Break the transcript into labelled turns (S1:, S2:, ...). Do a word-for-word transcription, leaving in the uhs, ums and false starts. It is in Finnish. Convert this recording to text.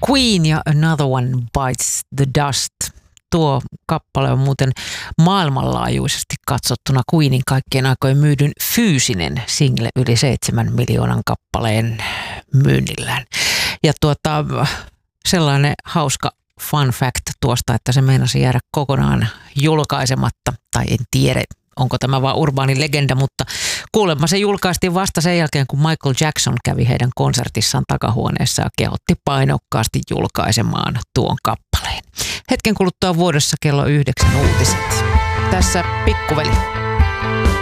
S1: Queen ja Another One Bites the Dust. Tuo kappale on muuten maailmanlaajuisesti katsottuna Queenin kaikkien aikojen myydyn fyysinen single yli seitsemän miljoonan kappaleen myynnillään. Ja tuota, sellainen hauska fun fact tuosta, että se meinasi jäädä kokonaan julkaisematta, tai en tiedä, onko tämä vaan urbaani legenda, mutta kuulemma se julkaistiin vasta sen jälkeen, kun Michael Jackson kävi heidän konsertissaan takahuoneessa ja kehotti painokkaasti julkaisemaan tuon kappaleen. Hetken kuluttua vuodessa kello yhdeksän uutiset. Tässä Pikkuveli.